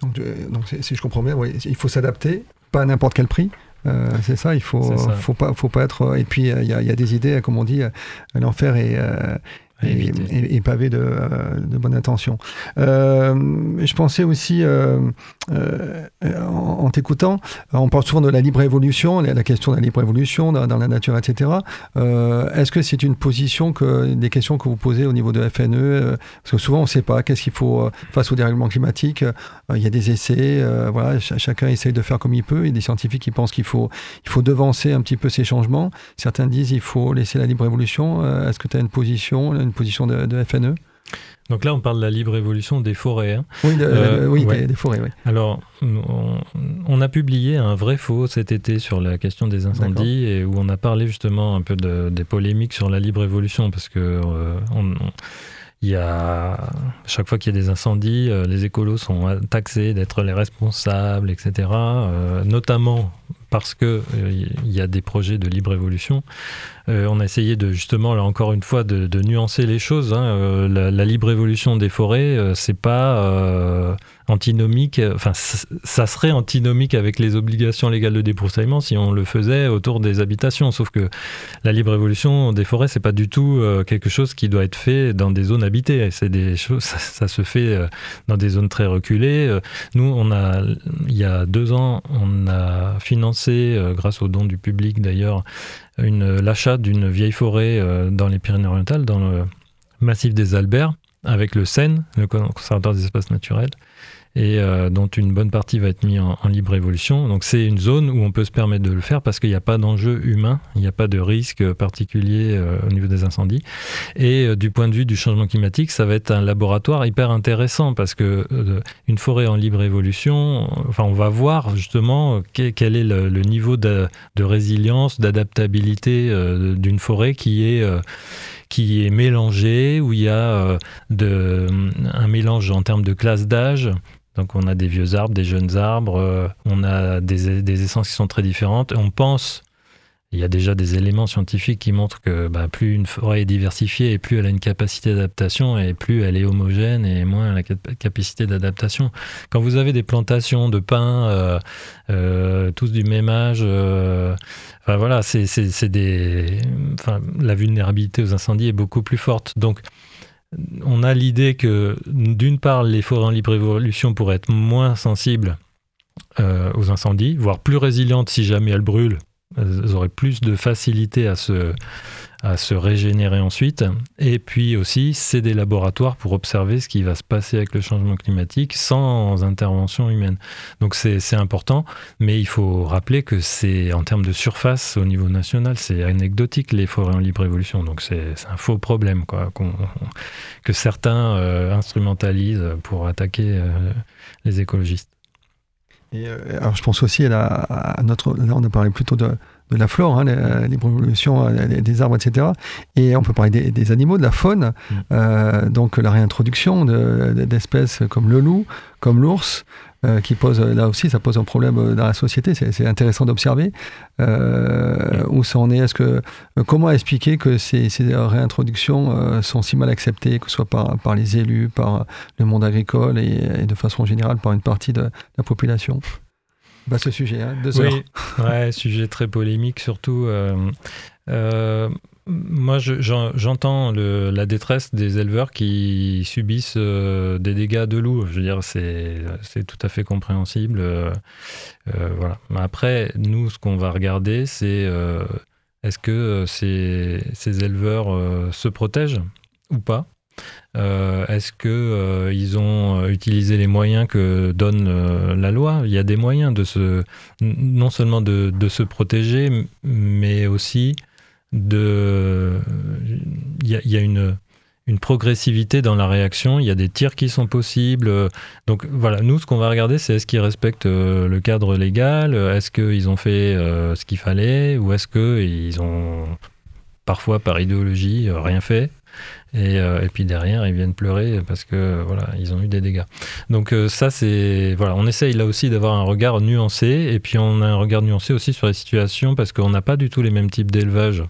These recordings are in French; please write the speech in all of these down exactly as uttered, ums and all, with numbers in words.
Donc, euh, donc si je comprends bien, oui, il faut s'adapter, pas à n'importe quel prix. Euh, c'est ça, il faut, ça. faut pas, faut pas être. Et puis il y, y a des idées, comme on dit, l'enfer est. Euh, Et, et, et pavé de, de bonnes intentions. Euh, je pensais aussi, euh, euh, en, en t'écoutant, on parle souvent de la libre évolution, la question de la libre évolution dans, dans la nature, et cetera. Euh, est-ce que c'est une position, que, des questions que vous posez au niveau de F N E euh, parce que souvent on ne sait pas, qu'est-ce qu'il faut face au dérèglement climatique. Euh, il y a des essais, euh, voilà, ch- chacun essaye de faire comme il peut. Il y a des scientifiques qui pensent qu'il faut, il faut devancer un petit peu ces changements. Certains disent qu'il faut laisser la libre évolution. Euh, est-ce que tu as une position une position de, de F N E? Donc là, on parle de la libre évolution des forêts. Hein. Oui, de, euh, oui ouais. des, des forêts, oui. Alors, on, on a publié un vrai faux cet été sur la question des incendies, et où on a parlé justement un peu de, des polémiques sur la libre évolution, parce que euh, on, on, il y a, chaque fois qu'il y a des incendies, euh, les écolos sont taxés d'être les responsables, et cetera, euh, notamment parce qu'il euh, y a des projets de libre évolution. Euh, on a essayé de, justement, là encore une fois, de, de nuancer les choses. Hein. Euh, la, la libre évolution des forêts, euh, c'est pas euh, antinomique, enfin, c- ça serait antinomique avec les obligations légales de débroussaillement si on le faisait autour des habitations. Sauf que la libre évolution des forêts, c'est pas du tout euh, quelque chose qui doit être fait dans des zones habitées. C'est des choses, ça, ça se fait euh, dans des zones très reculées. Euh, nous, on a, il y a deux ans, on a financé, euh, grâce aux dons du public d'ailleurs, Une, l'achat d'une vieille forêt euh, dans les Pyrénées-Orientales, dans le massif des Alberts, avec le C E N, le Conservatoire des espaces naturels, et euh, dont une bonne partie va être mise en, en libre évolution. Donc c'est une zone où on peut se permettre de le faire parce qu'il n'y a pas d'enjeu humain, il n'y a pas de risque particulier euh, au niveau des incendies. Et euh, du point de vue du changement climatique, ça va être un laboratoire hyper intéressant parce que euh, une forêt en libre évolution, enfin on va voir justement quel, quel est le, le niveau de, de résilience, d'adaptabilité euh, d'une forêt qui est euh, qui est mélangée, où il y a euh, de, un mélange en termes de classe d'âge. Donc on a des vieux arbres, des jeunes arbres, euh, on a des, des essences qui sont très différentes. On pense, il y a déjà des éléments scientifiques qui montrent que bah, plus une forêt est diversifiée et plus elle a une capacité d'adaptation et plus elle est homogène et moins elle a la capacité d'adaptation. Quand vous avez des plantations de pins, euh, euh, tous du même âge, euh, enfin voilà, c'est, c'est, c'est des, enfin, la vulnérabilité aux incendies est beaucoup plus forte. Donc on a l'idée que, d'une part, les forêts en libre évolution pourraient être moins sensibles euh, aux incendies, voire plus résilientes si jamais elles brûlent. Elles auraient plus de facilité à se, à se régénérer ensuite. Et puis aussi, c'est des laboratoires pour observer ce qui va se passer avec le changement climatique sans intervention humaine. Donc c'est, c'est important, mais il faut rappeler que c'est, en termes de surface au niveau national, c'est anecdotique les forêts en libre évolution. Donc c'est, c'est un faux problème quoi, qu'on, que certains euh, instrumentalisent pour attaquer euh, les écologistes. Et euh, alors je pense aussi à, la, à notre... Là, on a parlé plutôt de, de la flore, hein, la libre évolution des arbres, et cetera. Et on peut parler des, des animaux, de la faune. Mmh. Euh, donc la réintroduction de, de, d'espèces comme le loup, comme l'ours, euh, qui pose, là aussi, ça pose un problème dans la société. C'est, c'est intéressant d'observer euh, mmh. où ça en est. Est-ce que, comment expliquer que ces, ces réintroductions euh, sont si mal acceptées, que ce soit par, par les élus, par le monde agricole et, et de façon générale par une partie de, de la population? Bah, ce sujet, hein, deux heures. Oui, ouais, sujet très polémique surtout. Euh, euh, moi, je, j'en, j'entends le, la détresse des éleveurs qui subissent euh, des dégâts de loups. Je veux dire, c'est, c'est tout à fait compréhensible. Euh, euh, voilà. Mais après, nous, ce qu'on va regarder, c'est euh, est-ce que ces, ces éleveurs euh, se protègent ou pas? Euh, est-ce qu'ils euh, ont utilisé les moyens que donne euh, la loi? Il y a des moyens de se, non seulement de, de se protéger, mais aussi de... Il y a, il y a une, une progressivité dans la réaction, il y a des tirs qui sont possibles. Donc voilà, nous, ce qu'on va regarder, c'est est-ce qu'ils respectent euh, le cadre légal? Est-ce qu'ils ont fait euh, ce qu'il fallait? Ou est-ce qu'ils ont, parfois par idéologie, euh, rien fait? Et, euh, et puis derrière, ils viennent pleurer parce que voilà, ils ont eu des dégâts. Donc euh, ça, c'est voilà, on essaye là aussi d'avoir un regard nuancé, et puis on a un regard nuancé aussi sur les situations parce qu'on n'a pas du tout les mêmes types d'élevage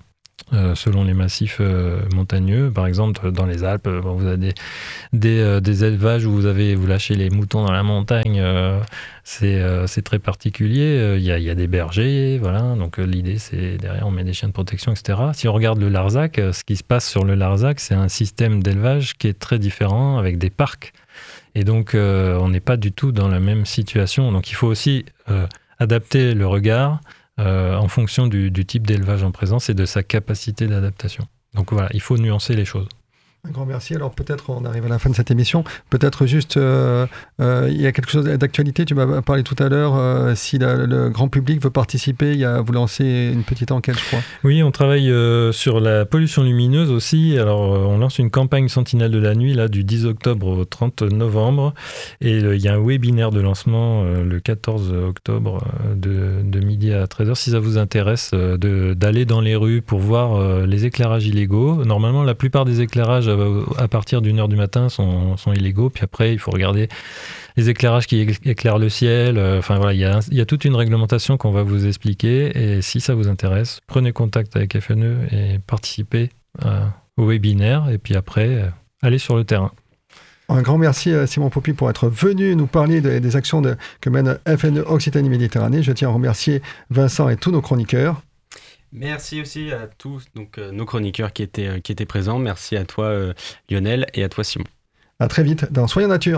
Euh, selon les massifs euh, montagneux. Par exemple, dans les Alpes, bon, vous avez des, des, euh, des élevages où vous, avez, vous lâchez les moutons dans la montagne. Euh, c'est, euh, c'est très particulier. Il y a, y a des bergers, voilà. Donc euh, l'idée, c'est derrière, on met des chiens de protection, et cetera. Si on regarde le Larzac, euh, ce qui se passe sur le Larzac, c'est un système d'élevage qui est très différent, avec des parcs. Et donc, euh, on n'est pas du tout dans la même situation. Donc, il faut aussi euh, adapter le regard Euh, en fonction du, du type d'élevage en présence et de sa capacité d'adaptation. Donc voilà, il faut nuancer les choses. Un grand merci. Alors peut-être, on arrive à la fin de cette émission, peut-être juste, euh, euh, il y a quelque chose d'actualité, tu m'as parlé tout à l'heure, euh, si la, le grand public veut participer, il y a, vous lancez une petite enquête, je crois. Oui, on travaille euh, sur la pollution lumineuse aussi. Alors euh, on lance une campagne Sentinelle de la nuit là, du dix octobre au trente novembre, et euh, il y a un webinaire de lancement euh, le quatorze octobre euh, de, de midi à treize heures, si ça vous intéresse, euh, de, d'aller dans les rues pour voir euh, les éclairages illégaux. Normalement, la plupart des éclairages à partir d'une heure du matin sont, sont illégaux, puis après il faut regarder les éclairages qui éclairent le ciel. Enfin voilà, il y a, il y a toute une réglementation qu'on va vous expliquer, et si ça vous intéresse, prenez contact avec F N E et participez euh, au webinaire, et puis après euh, allez sur le terrain. Un grand merci à Simon Popi pour être venu nous parler de, des actions de, que mène F N E Occitanie-Méditerranée. Je tiens à remercier Vincent et tous nos chroniqueurs. Merci aussi à tous donc, euh, nos chroniqueurs qui étaient, euh, qui étaient présents. Merci à toi euh, Lionel et à toi Simon. À très vite dans Soyons Nature.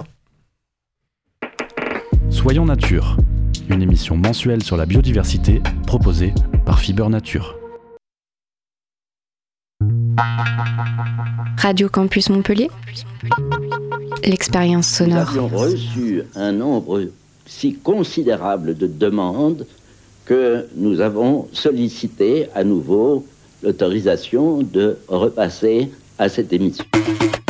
Soyons Nature, une émission mensuelle sur la biodiversité proposée par Fiber Nature. Radio Campus Montpellier, l'expérience sonore. Nous avions reçu un nombre si considérable de demandes que nous avons sollicité à nouveau l'autorisation de repasser à cette émission.